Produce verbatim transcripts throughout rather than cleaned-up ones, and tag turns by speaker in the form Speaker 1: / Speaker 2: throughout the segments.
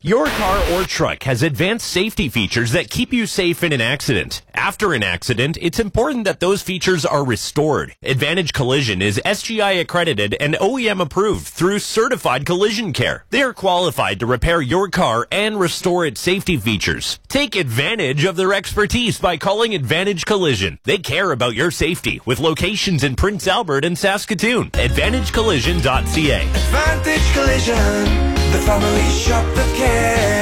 Speaker 1: Your car or truck has advanced safety features that keep you safe in an accident. After an accident, it's important that those features are restored. Advantage Collision is S G I accredited and O E M approved through Certified Collision Care. They are qualified to repair your car and restore its safety features. Take advantage of their expertise by calling Advantage Collision. They care about your safety with locations in Prince Albert and Saskatoon. advantage collision dot c a.
Speaker 2: Advantage Collision, the family shop that cares.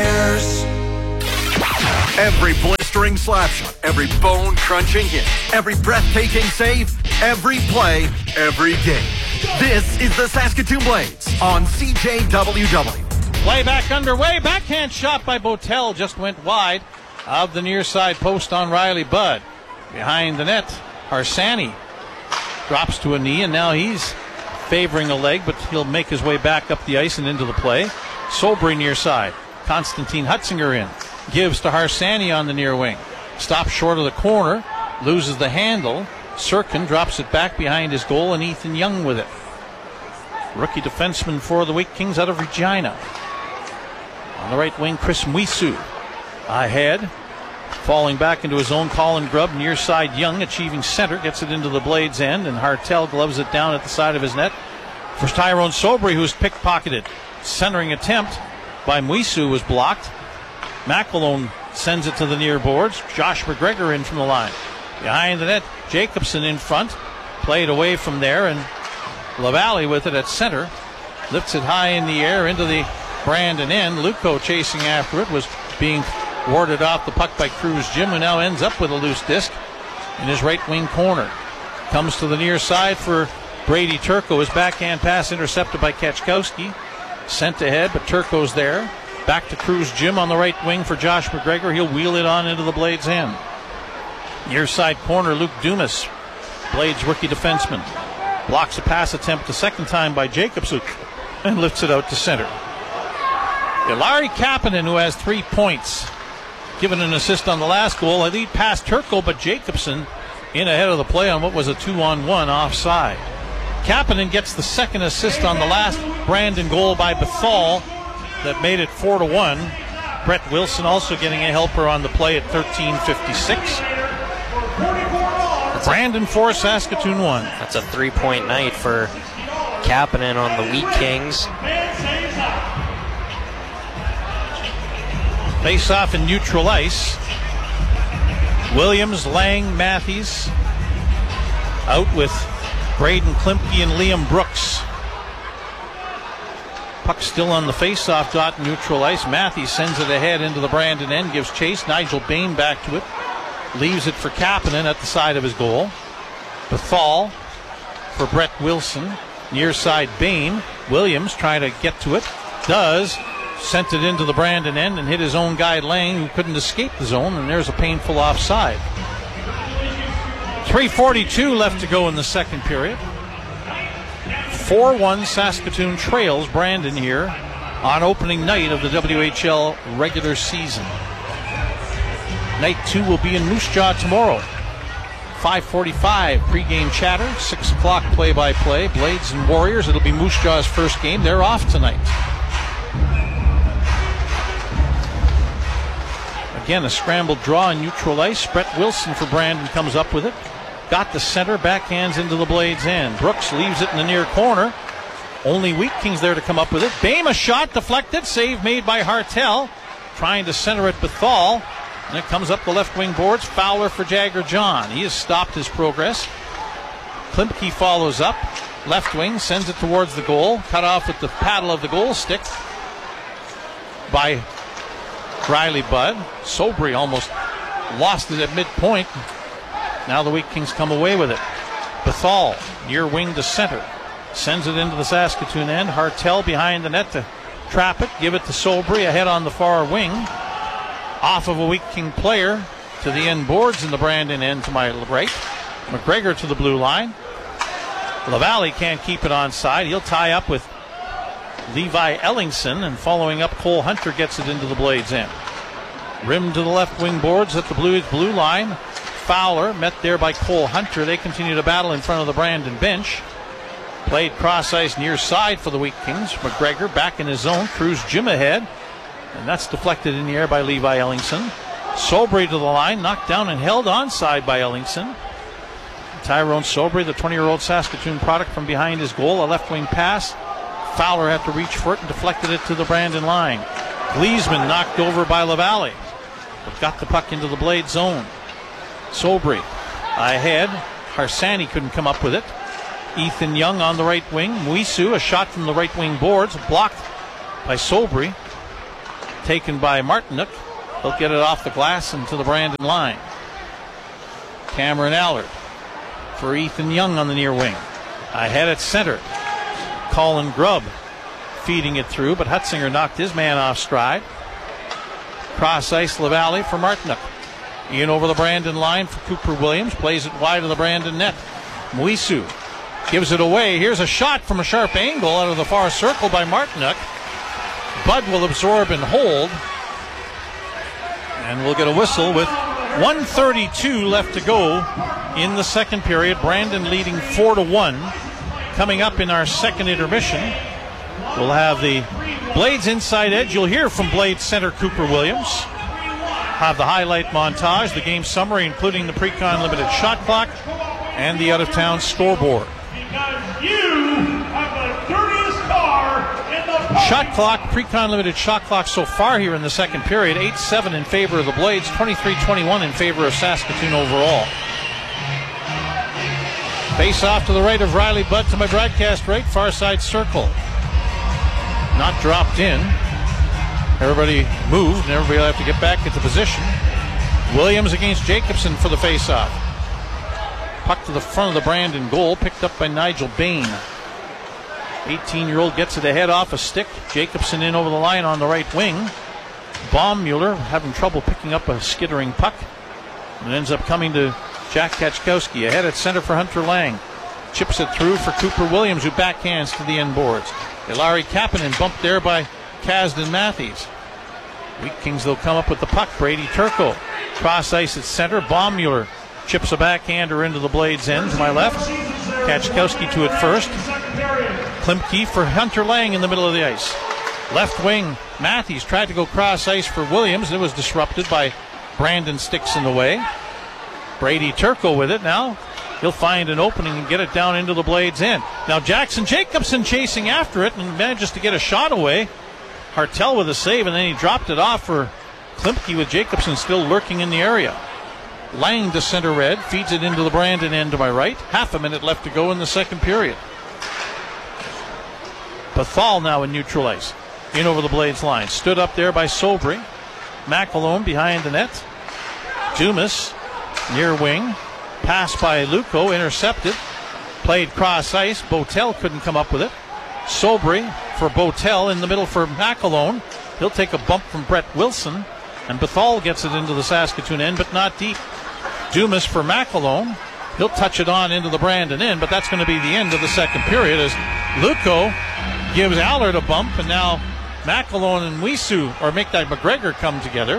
Speaker 3: Every blistering slap shot, every bone-crunching hit, every breathtaking save, every play, every game. This is the Saskatoon Blades on C J W W.
Speaker 4: Play back underway. Backhand shot by Botel just went wide of the near side post on Riley Budd. Behind the net, Harsani drops to a knee, and now he's favoring a leg, but he'll make his way back up the ice and into the play. Sobry near side. Konstantin Hutzinger in. Gives to Harsani on the near wing. Stops short of the corner. Loses the handle. Sirkin drops it back behind his goal, and Ethan Young with it. Rookie defenseman for the Wheat Kings out of Regina. On the right wing, Chris Mwisu. Ahead. Falling back into his own, Colin Grubb. Near side, Young achieving center. Gets it into the Blades' end, and Hartel gloves it down at the side of his net. For Tyrone Sobry, who's pickpocketed. Centering attempt by Mwisu was blocked. McElhone sends it to the near boards. Josh McGregor in from the line. Behind the net, Jacobson in front. Played away from there, and LaValle with it at center. Lifts it high in the air into the Brandon end. Luco chasing after it, was being warded off the puck by Cruz Jim, who now ends up with a loose disc in his right wing corner. Comes to the near side for Brady Turco. His backhand pass intercepted by Kachkowski. Sent ahead, but Turco's there. Back to Cruz Jim on the right wing for Josh McGregor. He'll wheel it on into the Blades' end. Near side corner, Luke Dumas, Blades rookie defenseman. Blocks a pass attempt the second time by Jacobson and lifts it out to center. Larry Kapanen, who has three points, given an assist on the last goal. A lead past Turco, but Jacobson in ahead of the play on what was a two-on-one offside. Kapanen gets the second assist on the last Brandon goal by Bethal that made it four to one. Brett Wilson also getting a helper on the play at thirteen fifty-six. Brandon four, Saskatoon one.
Speaker 5: That's a three-point night for Kapanen on the Wheat Kings.
Speaker 4: Face off in neutral ice. Williams, Lang, Matthews out with Braden Klimke and Liam Brooks. Puck still on the face-off dot in neutral ice. Matthews sends it ahead into the Brandon end, gives chase. Nigel Bain back to it. Leaves it for Kapanen at the side of his goal. Bethal for Brett Wilson. Near side Bain. Williams trying to get to it. Does. Sent it into the Brandon end and hit his own guy Lang, who couldn't escape the zone, and there's a painful offside. three forty-two left to go in the second period. four one Saskatoon trails Brandon here on opening night of the W H L regular season. Night two will be in Moose Jaw tomorrow. five forty-five pregame chatter, six o'clock play-by-play. Blades and Warriors, it'll be Moose Jaw's first game. They're off tonight. Again, a scrambled draw in neutral ice. Brett Wilson for Brandon comes up with it. Got the center, backhands into the Blades' end. Brooks leaves it in the near corner. Only Wheat Kings there to come up with it. Bame, a shot deflected. Save made by Hartel. Trying to center it Bethal. And it comes up the left wing boards. Fowler for Jagger John. He has stopped his progress. Klimke follows up. Left wing, sends it towards the goal. Cut off with the paddle of the goal stick by Riley Budd. Sobry almost lost it at midpoint. Now the Wheat Kings come away with it. Bethal, near wing to center. Sends it into the Saskatoon end. Hartel behind the net to trap it. Give it to Sobry ahead on the far wing. Off of a Wheat King player to the end boards in the Brandon end to my right. McGregor to the blue line. LaValle can't keep it onside. He'll tie up with Levi Ellingson, and following up, Cole Hunter gets it into the Blades' end. Rim to the left wing boards at the Blues blue line. Fowler met there by Cole Hunter. They continue to battle in front of the Brandon bench. Played cross ice near side for the Wheat Kings. McGregor back in his zone. Cruz Jim ahead. And that's deflected in the air by Levi Ellingson. Sobry to the line, knocked down and held onside by Ellingson. Tyrone Sobry, the twenty-year-old Saskatoon product, from behind his goal. A left wing pass. Fowler had to reach for it and deflected it to the Brandon line. Gleesman knocked over by LaValle, but got the puck into the Blade zone. Sobry ahead. Harsanyi couldn't come up with it. Ethan Young on the right wing. Muisu, a shot from the right wing boards, blocked by Sobry. Taken by Martinook. He'll get it off the glass and to the Brandon line. Cameron Allard for Ethan Young on the near wing. Ahead at center. Colin Grubb feeding it through, but Hutzinger knocked his man off stride. Cross ice LaValle for Martinook. In over the Brandon line for Cooper Williams. Plays it wide of the Brandon net. Muisu gives it away. Here's a shot from a sharp angle out of the far circle by Martinook. Bud will absorb and hold. And we'll get a whistle with one thirty-two left to go in the second period. Brandon leading four to one. Coming up in our second intermission, we'll have the Blades inside edge. You'll hear from Blades center Cooper Williams. Have the highlight montage, the game summary, including the Precon Limited shot clock and the out-of-town scoreboard. Shot clock, Precon Limited shot clock so far here in the second period. eight seven in favor of the Blades, twenty-three twenty-one in favor of Saskatoon overall. Face off to the right of Riley Budd, to my broadcast right, far side circle. Not dropped in. Everybody moved, and everybody will have to get back into position. Williams against Jacobson for the face-off. Puck to the front of the Brandon goal, picked up by Nigel Bain. eighteen-year-old gets it ahead off a stick. Jacobson in over the line on the right wing. Baummuller having trouble picking up a skittering puck. And ends up coming to Jack Kachkowski. Ahead at center for Hunter Lang. Chips it through for Cooper Williams, who backhands to the end boards. Ilari Kapanen bumped there by Kasdan Matthews. Wheat Kings, they'll come up with the puck. Brady Turco. Cross ice at center. Baummuller chips a backhander into the Blades end to my left. Kachkowski to it first. Klimke for Hunter Lang in the middle of the ice. Left wing, Matthews tried to go cross ice for Williams. It was disrupted by Brandon sticks in the way. Brady Turco with it now. He'll find an opening and get it down into the Blades end. Now Jackson Jacobson chasing after it and manages to get a shot away. Hartel with a save, and then he dropped it off for Klimke with Jacobson still lurking in the area. Lang to center red, feeds it into the Brandon end to my right. Half a minute left to go in the second period. Bethal now in neutral ice. In over the Blades line. Stood up there by Sobry. McAlone behind the net. Dumas near wing. Pass by Luco, intercepted. Played cross ice. Botel couldn't come up with it. Sobry for Botel in the middle for McAlone. He'll take a bump from Brett Wilson. And Bethal gets it into the Saskatoon end, but not deep. Dumas for McAlone. He'll touch it on into the Brandon end, but that's going to be the end of the second period as Luco gives Allard a bump, and now McAlone and Muisu, or make that McGregor, come together.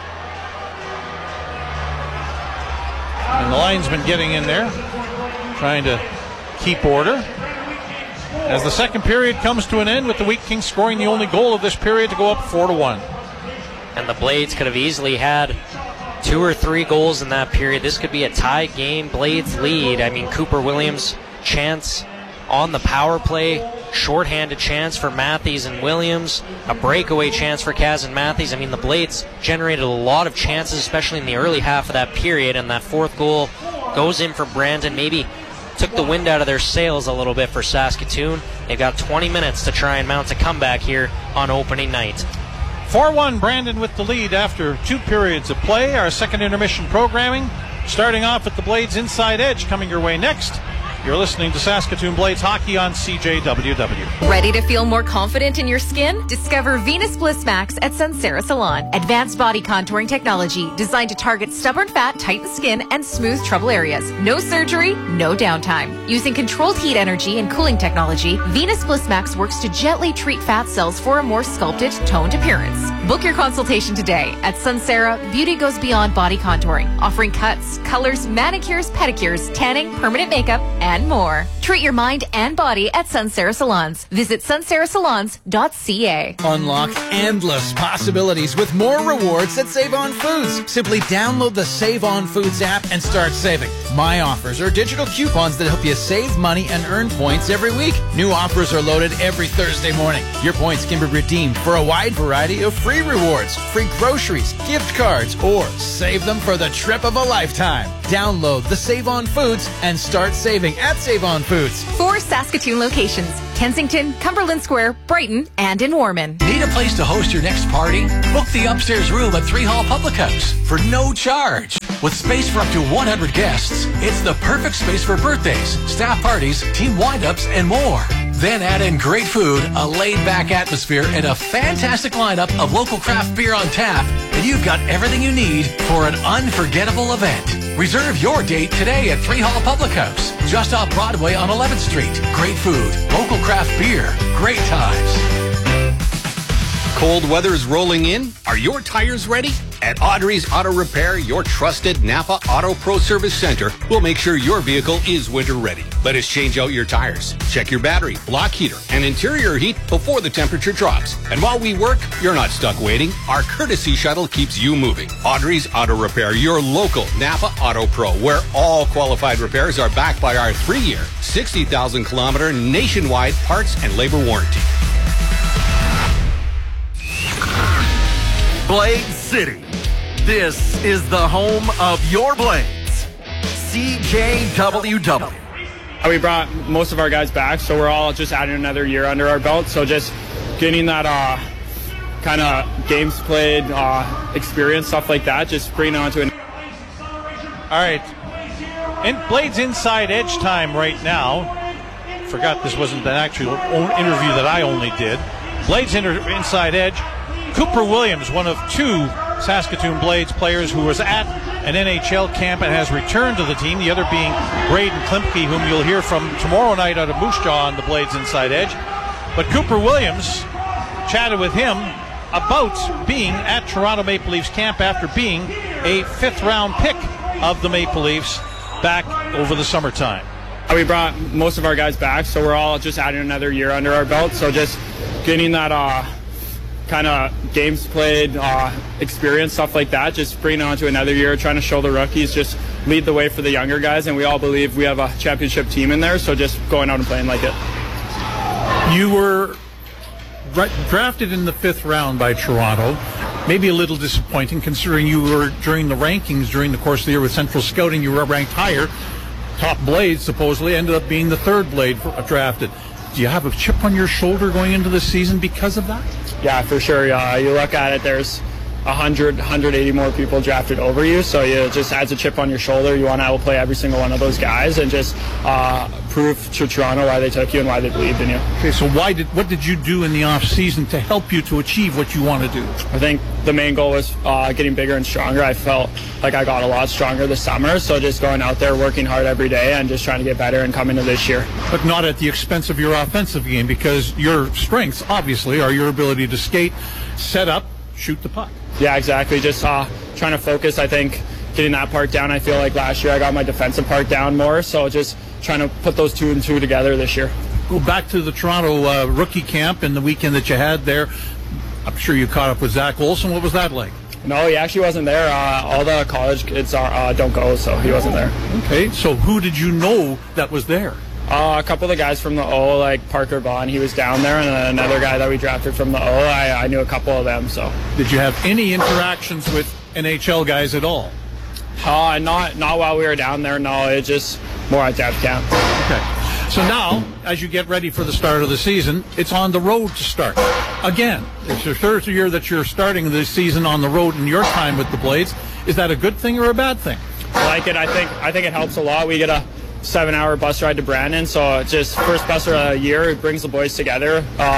Speaker 4: And the linesman getting in there, trying to keep order. As the second period comes to an end with the Wheat Kings scoring the only goal of this period to go up four to one.
Speaker 5: And the Blades could have easily had two or three goals in that period. This could be a tie game. Blades lead. I mean, Cooper Williams' chance on the power play. Shorthanded chance for Matthews and Williams. A breakaway chance for Kaz and Matthews. I mean, the Blades generated a lot of chances, especially in the early half of that period. And that fourth goal goes in for Brandon. Maybe took the wind out of their sails a little bit for Saskatoon. They've got twenty minutes to try and mount a comeback here on opening night.
Speaker 4: four one, Brandon with the lead after two periods of play. Our second intermission programming, starting off at the Blades Inside Edge, coming your way next. You're listening to Saskatoon Blades Hockey on C J W W.
Speaker 6: Ready to feel more confident in your skin? Discover Venus Bliss Max at Sunsera Salon. Advanced body contouring technology designed to target stubborn fat, tighten skin, and smooth trouble areas. No surgery, no downtime. Using controlled heat energy and cooling technology, Venus Bliss Max works to gently treat fat cells for a more sculpted, toned appearance. Book your consultation today at Sunsera. Beauty goes beyond body contouring, offering cuts, colors, manicures, pedicures, tanning, permanent makeup, and more. Treat your mind and body at Sunsera Salons. Visit sunsera salons dot c a.
Speaker 7: Unlock endless possibilities with more rewards at Save On Foods. Simply download the Save On Foods app and start saving. My offers are digital coupons that help you save money and earn points every week. New offers are loaded every Thursday morning. Your points can be redeemed for a wide variety of free rewards, free groceries, gift cards, or save them for the trip of a lifetime. Download the Save On Foods and start saving at Save On Foods.
Speaker 6: Four Saskatoon locations: Kensington, Cumberland Square, Brighton, and in Warman.
Speaker 8: Need a place to host your next party? Book the upstairs room at Three Hall Public House for no charge. With space for up to one hundred guests, it's the perfect space for birthdays, staff parties, team wind-ups, and more. Then add in great food, a laid-back atmosphere, and a fantastic lineup of local craft beer on tap, and you've got everything you need for an unforgettable event. Reserve your date today at Three Hall Public House, just off Broadway on eleventh Street. Great food, local craft beer, great times.
Speaker 9: Cold weather's rolling in. Are your tires ready? At Audrey's Auto Repair, your trusted Napa Auto Pro Service Center will make sure your vehicle is winter ready. Let us change out your tires, check your battery, block heater, and interior heat before the temperature drops. And while we work, you're not stuck waiting. Our courtesy shuttle keeps you moving. Audrey's Auto Repair, your local Napa Auto Pro, where all qualified repairs are backed by our three-year, sixty thousand kilometer nationwide parts and labor warranty.
Speaker 3: Blade City. This is the home of your Blades. C J W W.
Speaker 10: We brought most of our guys back, so we're all just adding another year under our belt. So just getting that uh, kind of games played, uh, experience, stuff like that, just bringing it onto an.
Speaker 4: All right. In Blades Inside Edge time right now. Forgot this wasn't an actual interview that I only did. Blades inter- Inside Edge. Cooper Williams, one of two Saskatoon Blades players who was at an N H L camp and has returned to the team, the other being Braden Klimke, whom you'll hear from tomorrow night out of Moose Jaw on the Blades Inside Edge. But Cooper Williams chatted with him about being at Toronto Maple Leafs camp after being a fifth-round pick of the Maple Leafs back over the summertime.
Speaker 10: We brought most of our guys back, so we're all just adding another year under our belt. So just getting that uh, kind of games played, uh, experience, stuff like that, just bringing it on to another year, trying to show the rookies, just lead the way for the younger guys, and we all believe we have a championship team in there, so just going out and playing like it.
Speaker 11: You were drafted in the fifth round by Toronto. Maybe a little disappointing considering you were during the rankings during the course of the year with Central Scouting, you were ranked higher. Top Blade supposedly ended up being the third Blade drafted. Do you have a chip on your shoulder going into the season because of that?
Speaker 10: Yeah, for sure. Uh, you look at it, there's one hundred, one hundred eighty more people drafted over you, so it just adds a chip on your shoulder. You want to outplay every single one of those guys and just uh, prove to Toronto why they took you and why they believed in you.
Speaker 11: Okay, so why did what did you do in the off season to help you to achieve what you want to do?
Speaker 10: I think the main goal was uh, getting bigger and stronger. I felt like I got a lot stronger this summer, so just going out there, working hard every day, and just trying to get better and come into this year.
Speaker 11: But not at the expense of your offensive game, because your strengths, obviously, are your ability to skate, set up, shoot the puck.
Speaker 10: Yeah, exactly. Just uh, trying to focus, I think, getting that part down. I feel like last year I got my defensive part down more, so just trying to put those two and two together this year.
Speaker 11: Go back to the Toronto uh, rookie camp and the weekend that you had there. I'm sure you caught up with Zach Olson. What was that like?
Speaker 10: No, he actually wasn't there. Uh, all the college kids are, uh, don't go, so he wasn't there.
Speaker 11: Okay, so who did you know that was there?
Speaker 10: Uh, a couple of the guys from the O, like Parker Vaughn, he was down there, and then another guy that we drafted from the O, I, I knew a couple of them. So,
Speaker 11: did you have any interactions with N H L guys at all?
Speaker 10: Uh, not not while we were down there. No, it's just more at depth camp.
Speaker 11: Okay. So now, as you get ready for the start of the season, it's on the road to start. Again, it's your third year that you're starting this season on the road in your time with the Blades. Is that a good thing or a bad thing?
Speaker 10: I like it. I think I think it helps a lot. We get a seven-hour bus ride to Brandon, so just first bus of the year, it brings the boys together. Uh,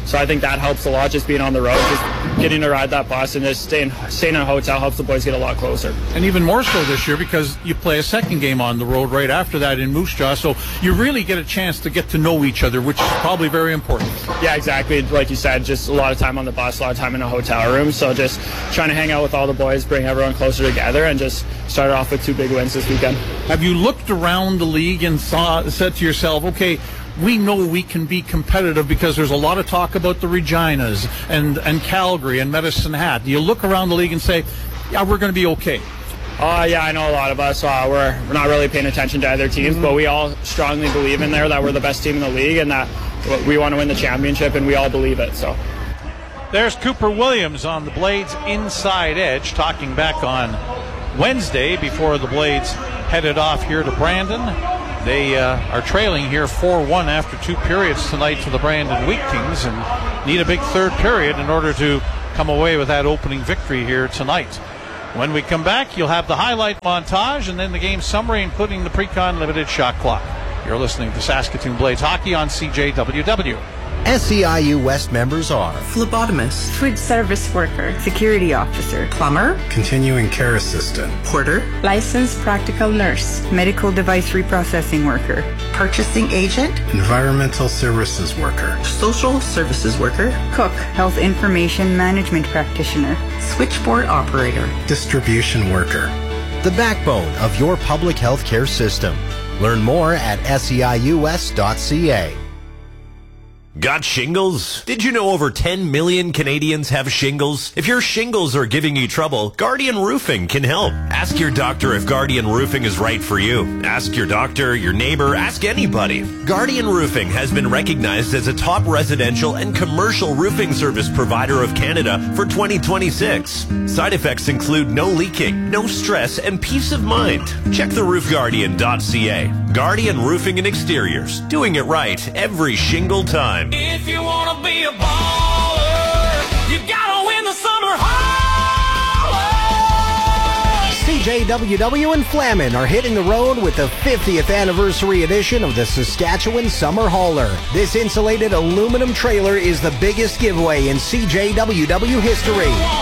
Speaker 10: So I think that helps a lot, just being on the road, just getting to ride that bus and just staying, staying in a hotel helps the boys get a lot closer.
Speaker 11: And even more so this year because you play a second game on the road right after that in Moose Jaw, so you really get a chance to get to know each other, which is probably very important.
Speaker 10: Yeah, exactly. Like you said, just a lot of time on the bus, a lot of time in a hotel room, so just trying to hang out with all the boys, bring everyone closer together, and just start off with two big wins this weekend.
Speaker 11: Have you looked around the league and saw, said to yourself, okay, we know we can be competitive because there's a lot of talk about the Reginas and, and Calgary and Medicine Hat. Do you look around the league and say, yeah, we're going to be okay?
Speaker 10: Uh, yeah, I know a lot of us, uh, we're, we're not really paying attention to other teams, mm-hmm. but we all strongly believe in there that we're the best team in the league and that we want to win the championship, and we all believe it. So
Speaker 4: there's Cooper Williams on the Blades inside edge, talking back on Wednesday before the Blades headed off here to Brandon. They uh, are trailing here four one after two periods tonight to the Brandon Wheat Kings and need a big third period in order to come away with that opening victory here tonight. When we come back, you'll have the highlight montage and then the game summary, including the pre-con limited shot clock. You're listening to Saskatoon Blades Hockey on C J W W.
Speaker 12: S E I U West members are
Speaker 13: phlebotomist, food service worker, security officer, plumber,
Speaker 14: continuing care assistant,
Speaker 13: porter, licensed practical nurse, medical device reprocessing worker, purchasing agent,
Speaker 14: environmental services worker,
Speaker 13: social services worker, cook, health information management practitioner, switchboard operator,
Speaker 14: distribution worker.
Speaker 12: The backbone of your public health care system. Learn more at S E I U S dot C A.
Speaker 1: Got shingles? Did you know over ten million Canadians have shingles? If your shingles are giving you trouble, Guardian Roofing can help. Ask your doctor if Guardian Roofing is right for you. Ask your doctor, your neighbor, ask anybody. Guardian Roofing has been recognized as a top residential and commercial roofing service provider of Canada for twenty twenty-six. Side effects include no leaking, no stress, and peace of mind. Check the roof guardian dot C A. Guardian Roofing and Exteriors. Doing it right every shingle time.
Speaker 2: If you want to be a baller, you gotta win the summer hauler.
Speaker 12: C J W W and Flamin are hitting the road with the fiftieth anniversary edition of the Saskatchewan Summer Hauler. This insulated aluminum trailer is the biggest giveaway in C J W W history.